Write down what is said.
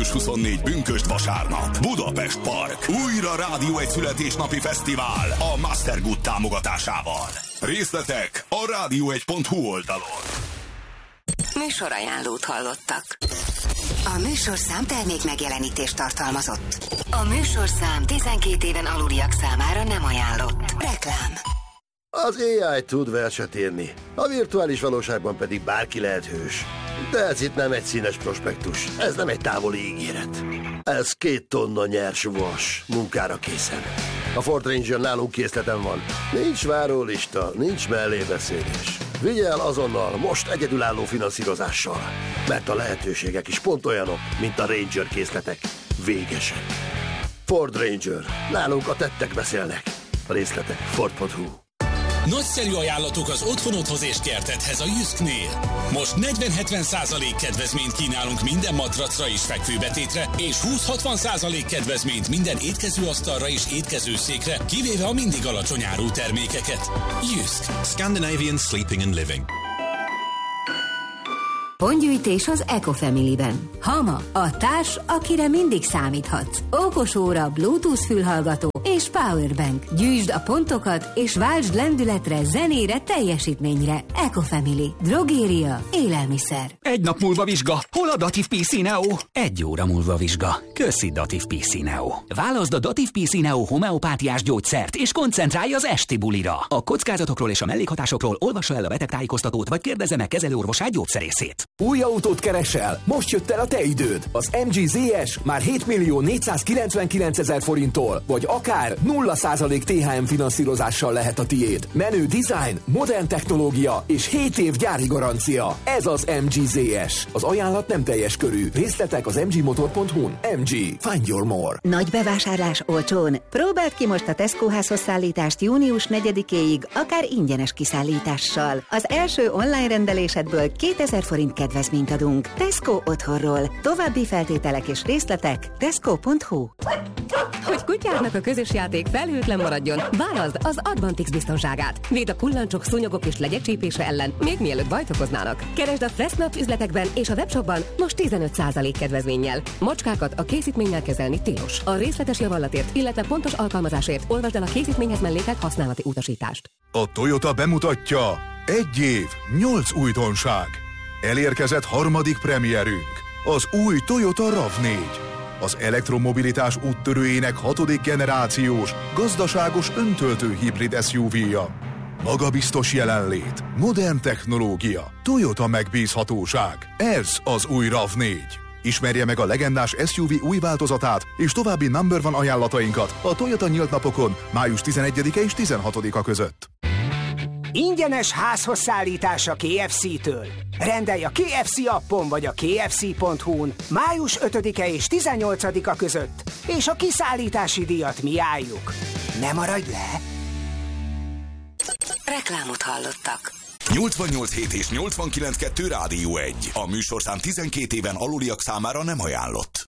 Május 24 pünkösd vasárnap. Budapest Park. Újra Rádió egy születésnapi fesztivál a Mastergood támogatásával. Részletek a radio1.hu oldalon. Műsorajánlót hallottak. A műsorszám termék megjelenítést tartalmazott. A műsorszám 12 éven aluliak számára nem ajánlott. Reklám. Az AI tud verset írni, a virtuális valóságban pedig bárki lehet hős. De ez itt nem egy színes prospektus, ez nem egy távoli ígéret. Ez 2 tonna nyers vas, munkára készen. A Ford Ranger nálunk készleten van. Nincs várólista, nincs mellébeszélés. Vigye el azonnal, most egyedülálló finanszírozással. Mert a lehetőségek is pont olyanok, mint a Ranger készletek. Végesek. Ford Ranger. Nálunk a tettek beszélnek. A részletek Ford.hu. Nagyszerű ajánlatok az otthonodhoz és kertedhez a Jysknél. Most 40-70% kedvezményt kínálunk minden matracra és fekvőbetétre, és 20-60% kedvezményt minden étkezőasztalra és étkezőszékre, kivéve a mindig alacsony árú termékeket. Jysk. Scandinavian Sleeping and Living. Pontgyűjtés az Ecofamily-ben. Hama, a társ, akire mindig számíthatsz. Okos óra, Bluetooth fülhallgató és powerbank. Gyűjtsd a pontokat és váltsd lendületre, zenére, teljesítményre. Ecofamily. Drogéria. Élelmiszer. Egy nap múlva vizsga. Hol a Dativ PC Neo? 1 óra múlva vizsga. Köszi Dativ PC Neo. Válaszd a Dativ PC Neo homeopátiás gyógyszert és koncentrálj az esti bulira. A kockázatokról és a mellékhatásokról olvassa el a betegtájékoztatót, vagy kérdezze meg kezelőorvosát, gyógyszerészét. Új autót keresel? Most jött el a te időd. Az MG ZS már 7.499.000 forinttól, vagy akár 0% THM finanszírozással lehet a tiéd. Menő design, modern technológia és 7 év gyári garancia. Ez az MG ZS. Az ajánlat nem teljes körű. Részletek az mgmotor.hu-n. MG. Find your more. Nagy bevásárlás olcsón. Próbáld ki most a Tesco házhoz szállítást június 4-éig, akár ingyenes kiszállítással. Az első online rendelésedből 2000 forint kedvezményt adunk. Tesco otthonról. További feltételek és részletek tesco.hu. Hogy kutyádnak a közös játék felhőtlen maradjon, válaszd az Advantix biztonságát. Véd a kullancsok, szúnyogok és legyek csípése ellen, még mielőtt bajt okoznának. Keresd a Fressnapf üzletekben és a webshopban most 15% kedvezménnyel. Macskákat a készítménnyel kezelni tilos. A részletes javallatért, illetve pontos alkalmazásért olvasd el a készítményhez mellékelt használati utasítást. A Toyota bemutatja 1 év, 8 újdonság. Elérkezett harmadik premierünk, az új Toyota RAV4. Az elektromobilitás úttörőjének 6. generációs, gazdaságos öntöltő hibrid SUV-ja. Magabiztos jelenlét, modern technológia, Toyota megbízhatóság. Ez az új RAV4. Ismerje meg a legendás SUV új változatát és további number one ajánlatainkat a Toyota nyílt napokon május 11-e és 16-a között. Ingyenes házhoz szállítás a KFC-től. Rendelj a KFC appon vagy a kfc.hu-n május 5-e és 18-a között, és a kiszállítási díjat mi álljuk. Ne maradj le! Reklámot hallottak. 88.7 és 89.2 Rádió 1. A műsorszám 12 éven aluliak számára nem ajánlott.